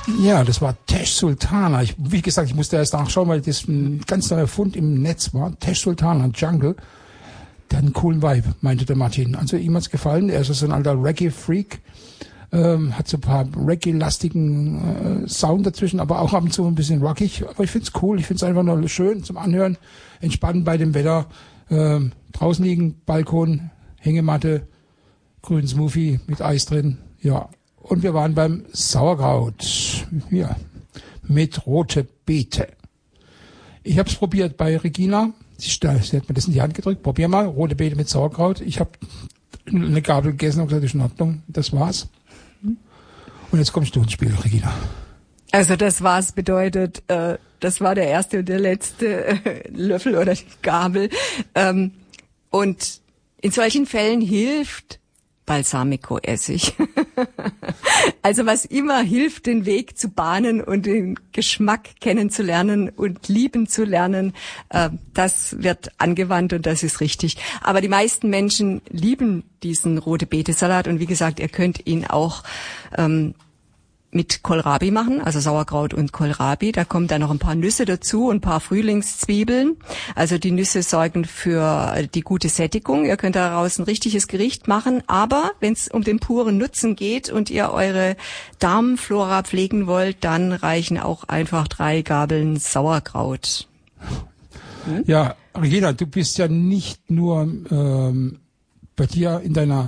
Ja, das war Tesh Sultana. Wie gesagt, ich musste erst nachschauen, weil das ein ganz neuer Fund im Netz war. Tesh Sultana, Jungle. Der hat einen coolen Vibe, meinte der Martin. Also ihm hat's gefallen. Er ist so ein alter Reggae-Freak. Hat so ein paar Reggae-lastigen Sound dazwischen, aber auch ab und zu ein bisschen rockig. Aber ich find's cool. Ich find's einfach nur schön zum Anhören. Entspannen bei dem Wetter. Draußen liegen, Balkon, Hängematte, grünen Smoothie mit Eis drin. Ja. Und wir waren beim Sauerkraut. Ja. Mit rote Beete. Ich habe es probiert bei Regina. Sie hat mir das in die Hand gedrückt. Probier mal, rote Beete mit Sauerkraut. Ich habe eine Gabel gegessen und gesagt, das ist in Ordnung. Das war's. Und jetzt kommst du ins Spiel, Regina. Also das war's bedeutet, das war der erste und der letzte Löffel oder die Gabel. Und in solchen Fällen hilft Balsamico-Essig. Also was immer hilft, den Weg zu bahnen und den Geschmack kennenzulernen und lieben zu lernen, das wird angewandt und das ist richtig. Aber die meisten Menschen lieben diesen Rote-Beete-Salat und wie gesagt, ihr könnt ihn auch mit Kohlrabi machen, also Sauerkraut und Kohlrabi. Da kommen dann noch ein paar Nüsse dazu und ein paar Frühlingszwiebeln. Also die Nüsse sorgen für die gute Sättigung. Ihr könnt daraus ein richtiges Gericht machen. Aber wenn es um den puren Nutzen geht und ihr eure Darmflora pflegen wollt, dann reichen auch einfach 3 Gabeln Sauerkraut. Ja, Regina, du bist ja nicht nur bei dir in deiner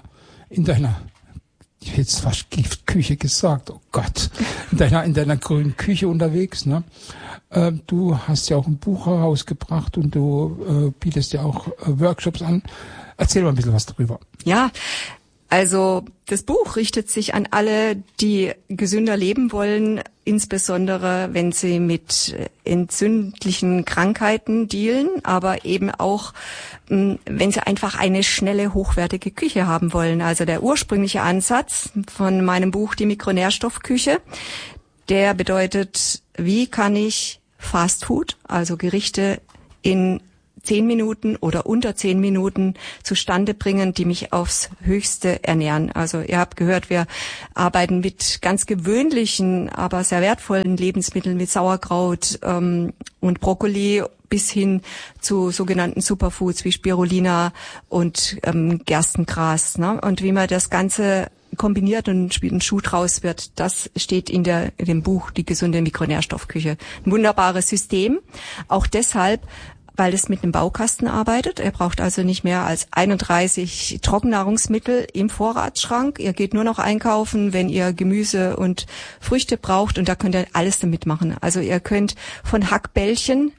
ich hätte jetzt fast Giftküche gesagt, oh Gott, in deiner grünen Küche unterwegs, ne? Du hast ja auch ein Buch herausgebracht und du bietest ja auch Workshops an. Erzähl mal ein bisschen was darüber. Ja, also das Buch richtet sich an alle, die gesünder leben wollen, insbesondere wenn sie mit entzündlichen Krankheiten dealen, aber eben auch, wenn sie einfach eine schnelle, hochwertige Küche haben wollen. Also der ursprüngliche Ansatz von meinem Buch, die Mikronährstoffküche, der bedeutet, wie kann ich Fast Food, also Gerichte in 10 Minuten oder unter 10 Minuten zustande bringen, die mich aufs Höchste ernähren. Also ihr habt gehört, wir arbeiten mit ganz gewöhnlichen, aber sehr wertvollen Lebensmitteln wie Sauerkraut und Brokkoli bis hin zu sogenannten Superfoods wie Spirulina und Gerstengras. Ne? Und wie man das Ganze kombiniert und ein Schuh draus wird, das steht in dem Buch Die gesunde Mikronährstoffküche. Ein wunderbares System, auch deshalb, weil es mit einem Baukasten arbeitet. Er braucht also nicht mehr als 31 Trockennahrungsmittel im Vorratsschrank. Ihr geht nur noch einkaufen, wenn ihr Gemüse und Früchte braucht und da könnt ihr alles damit machen. Also ihr könnt von Hackbällchen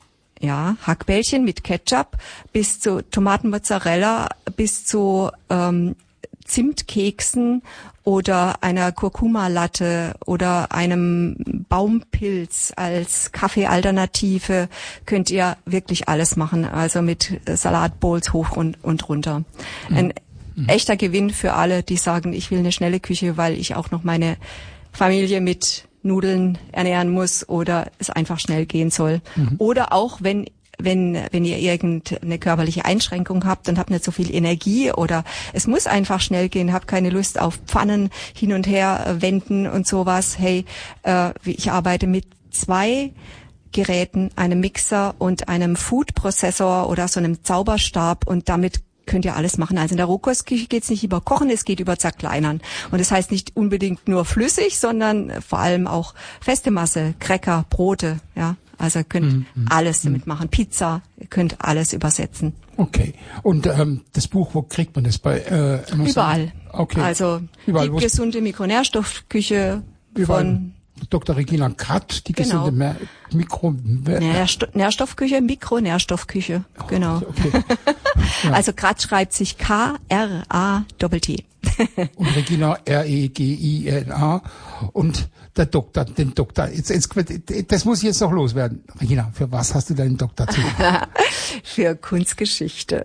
mit Ketchup bis zu Tomatenmozzarella bis zu Zimtkeksen oder einer Kurkuma-Latte oder einem Baumpilz als Kaffeealternative könnt ihr wirklich alles machen. Also mit Salatbowls hoch und runter. Ein echter Gewinn für alle, die sagen, ich will eine schnelle Küche, weil ich auch noch meine Familie mit Nudeln ernähren muss oder es einfach schnell gehen soll. Oder auch, wenn ihr irgendeine körperliche Einschränkung habt und habt nicht so viel Energie oder es muss einfach schnell gehen, habt keine Lust auf Pfannen hin und her wenden und sowas. Hey, ich arbeite mit 2 Geräten, einem Mixer und einem Food-Prozessor oder so einem Zauberstab und damit könnt ihr alles machen. Also in der Rohkostküche geht es nicht über Kochen, es geht über Zerkleinern. Und das heißt nicht unbedingt nur flüssig, sondern vor allem auch feste Masse, Cracker, Brote, ja. Also ihr könnt alles damit machen. Pizza, ihr könnt alles übersetzen. Okay. Und das Buch, wo kriegt man das? Bei Amazon? Überall. Okay. Also überall, die gesunde Mikronährstoffküche von Dr. Regina Kratt, die gesunde Nährstoffküche, Mikronährstoffküche. Genau. Okay. Ja. Also Kratt schreibt sich K-R-A-T-T. Und Regina R-E-G-I-N-A. Und den Doktor, jetzt, das muss jetzt noch loswerden. Regina, für was hast du deinen Doktortitel? Für Kunstgeschichte.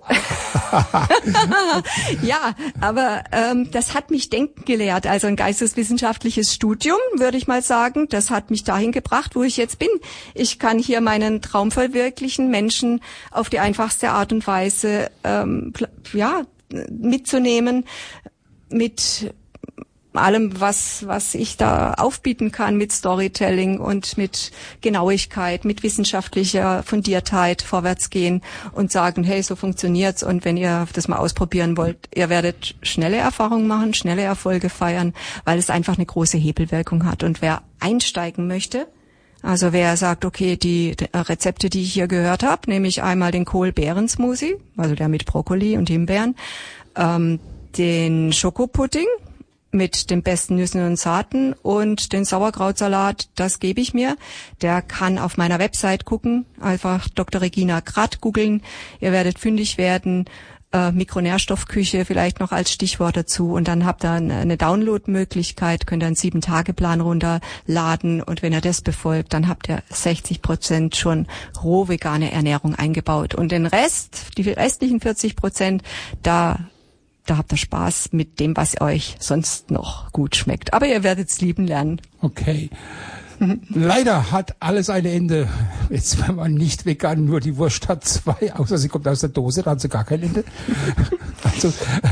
Ja, aber das hat mich denken gelehrt. Also ein geisteswissenschaftliches Studium, würde ich mal sagen. Das hat mich dahin gebracht, wo ich jetzt bin. Ich kann hier meinen Traum verwirklichen, Menschen auf die einfachste Art und Weise mitzunehmen, mit allem, was ich da aufbieten kann mit Storytelling und mit Genauigkeit, mit wissenschaftlicher Fundiertheit vorwärts gehen und sagen, hey, so funktioniert's, und wenn ihr das mal ausprobieren wollt, ihr werdet schnelle Erfahrungen machen, schnelle Erfolge feiern, weil es einfach eine große Hebelwirkung hat. Und wer einsteigen möchte, also wer sagt, okay, die Rezepte, die ich hier gehört habe, nämlich einmal den Kohl-Beeren-Smoothie, also der mit Brokkoli und Himbeeren, den Schokopudding mit den besten Nüssen und Saaten und den Sauerkrautsalat, das gebe ich mir. Der kann auf meiner Website gucken, einfach Dr. Regina Kratt googeln. Ihr werdet fündig werden. Mikronährstoffküche vielleicht noch als Stichwort dazu, und dann habt ihr eine Download-Möglichkeit, könnt ihr einen 7-Tage-Plan runterladen, und wenn ihr das befolgt, dann habt ihr 60% schon roh vegane Ernährung eingebaut, und den Rest, die restlichen 40%, da habt ihr Spaß mit dem, was euch sonst noch gut schmeckt. Aber ihr werdet es lieben lernen. Okay. Leider hat alles ein Ende. Jetzt, wenn man nicht vegan, nur die Wurst hat 2, außer sie kommt aus der Dose, da hat sie gar kein Ende. Also,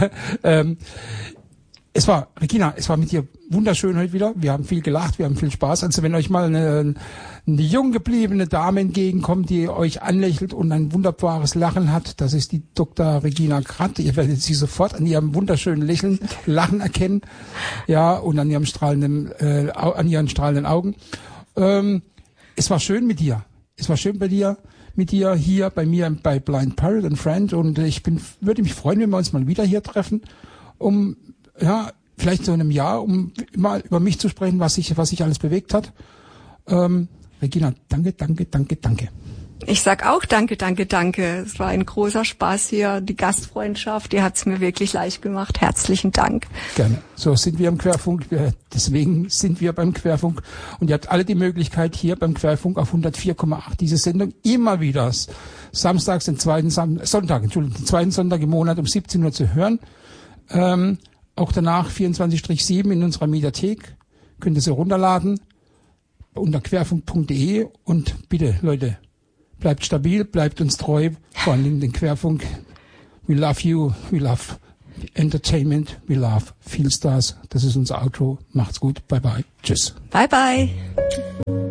Regina, es war mit dir wunderschön heute wieder. Wir haben viel gelacht, wir haben viel Spaß. Also wenn euch mal eine jung gebliebene Dame entgegenkommt, die euch anlächelt und ein wunderbares Lachen hat, das ist die Dr. Regina Kratt. Ihr werdet sie sofort an ihrem wunderschönen Lachen erkennen, ja, und an ihren strahlenden Augen. Es war schön mit dir. Es war schön mit dir hier bei mir bei Blind Parrot and Friend, und würde mich freuen, wenn wir uns mal wieder hier treffen, vielleicht so in einem Jahr, um mal über mich zu sprechen, was sich alles bewegt hat. Regina, danke. Ich sag auch danke. Es war ein großer Spaß hier. Die Gastfreundschaft, die hat's mir wirklich leicht gemacht. Herzlichen Dank. Gerne. So sind wir im Querfunk. Deswegen sind wir beim Querfunk. Und ihr habt alle die Möglichkeit, hier beim Querfunk auf 104,8 diese Sendung immer wieder samstags, den zweiten Sonntag im Monat um 17 Uhr zu hören. Auch danach 24/7 in unserer Mediathek. Könnt ihr sie runterladen unter querfunk.de, und bitte, Leute, bleibt stabil, bleibt uns treu, vor allem den Querfunk. We love you, we love Entertainment, we love Feelstars. Das ist unser Outro. Macht's gut, bye bye, tschüss. Bye bye.